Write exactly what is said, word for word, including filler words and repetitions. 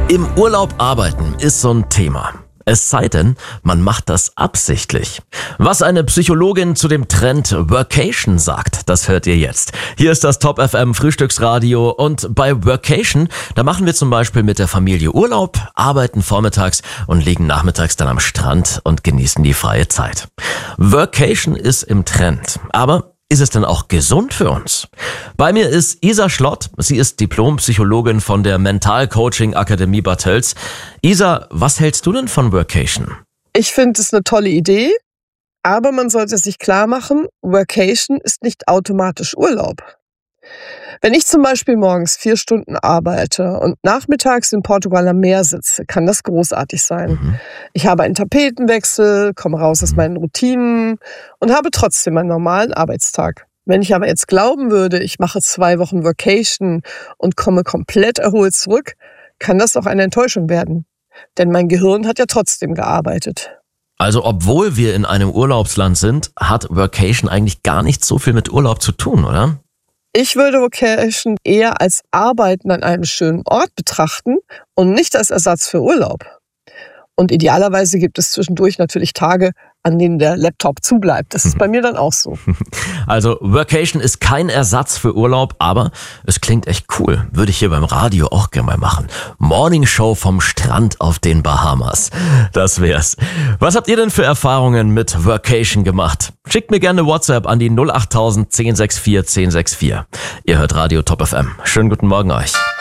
Im Urlaub arbeiten ist so ein Thema. Es sei denn, man macht das absichtlich. Was eine Psychologin zu dem Trend Workation sagt, das hört ihr jetzt. Hier ist das Top F M Frühstücksradio und bei Workation, da machen wir zum Beispiel mit der Familie Urlaub, arbeiten vormittags und liegen nachmittags dann am Strand und genießen die freie Zeit. Workation ist im Trend, aber ist es denn auch gesund für uns? Bei mir ist Isa Schlott. Sie ist Diplompsychologin von der Mental-Coaching-Akademie Bad Tölz. Isa, was hältst du denn von Workation? Ich finde es eine tolle Idee, aber man sollte sich klar machen, Workation ist nicht automatisch Urlaub. Wenn ich zum Beispiel morgens vier Stunden arbeite und nachmittags in Portugal am Meer sitze, kann das großartig sein. Mhm. Ich habe einen Tapetenwechsel, komme raus aus meinen Routinen und habe trotzdem einen normalen Arbeitstag. Wenn ich aber jetzt glauben würde, ich mache zwei Wochen Workation und komme komplett erholt zurück, kann das auch eine Enttäuschung werden. Denn mein Gehirn hat ja trotzdem gearbeitet. Also obwohl wir in einem Urlaubsland sind, hat Workation eigentlich gar nicht so viel mit Urlaub zu tun, oder? Ich würde Workation eher als Arbeiten an einem schönen Ort betrachten und nicht als Ersatz für Urlaub. Und idealerweise gibt es zwischendurch natürlich Tage, an denen der Laptop zubleibt. Das ist bei mir dann auch so. Also Workation ist kein Ersatz für Urlaub, aber es klingt echt cool. Würde ich hier beim Radio auch gerne mal machen. Morningshow vom Strand auf den Bahamas. Das wär's. Was habt ihr denn für Erfahrungen mit Workation gemacht? Schickt mir gerne WhatsApp an die null acht null null eins null sechs vier eins null sechs vier. Ihr hört Radio Top F M. Schönen guten Morgen euch.